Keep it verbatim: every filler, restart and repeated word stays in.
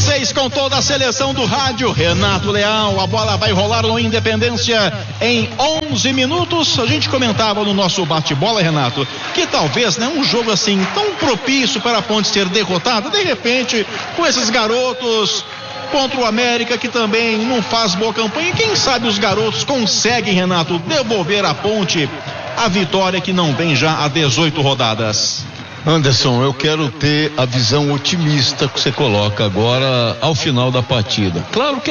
Vocês com toda a seleção do rádio, Renato Leal, a bola vai rolar no Independência em onze minutos. A gente comentava no nosso bate-bola, Renato, que talvez, né, um jogo assim tão propício para a Ponte ser derrotada, de repente, com esses garotos contra o América, que também não faz boa campanha, quem sabe os garotos conseguem, Renato, devolver à Ponte a vitória que não vem já há dezoito rodadas. Anderson, eu quero ter a visão otimista que você coloca agora ao final da partida. Claro que